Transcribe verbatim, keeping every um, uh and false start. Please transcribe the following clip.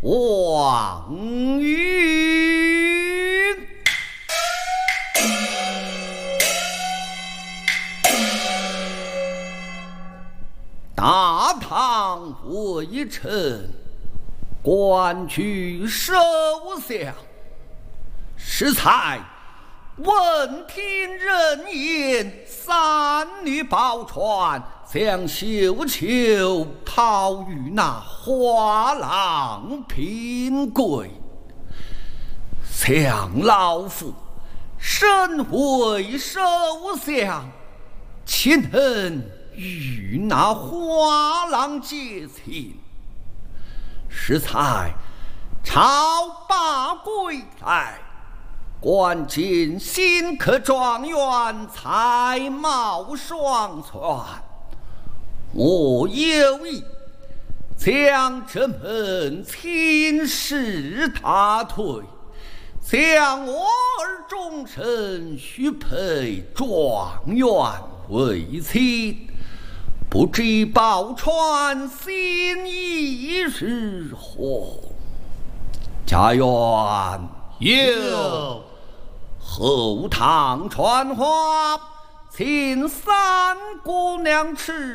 王允。大唐微臣官居首相，适才闻听人言，三女宝钏将绣球抛于那画廊平贵，想老夫身为首相，岂能与那画廊结亲？适才朝罢归来，关进新科状元，才貌双全。我有意将这门亲事打退，将我儿终身许配状元为妻。不知宝钏心意如何？家园有后堂传话，请三姑娘吃